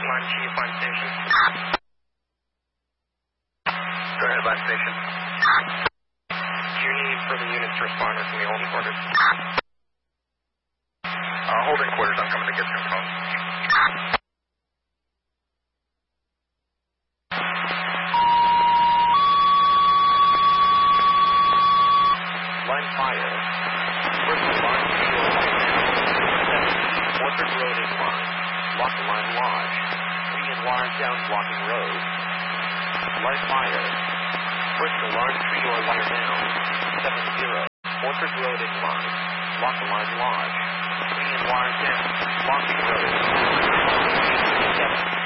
line, Chief, line station. Go ahead, line station. Do you need further units to respond from the holding quarters? Holding quarters, I'm coming to get some phone. Line fire. First line, Tree Orchard Road in line. Block the line lodge. 3 and wire down blocking road. Line fire. First alarm, Tree or wire down. 70. Orchard Road in line. Block the line lodge. 3 and wire down blocking road. 7.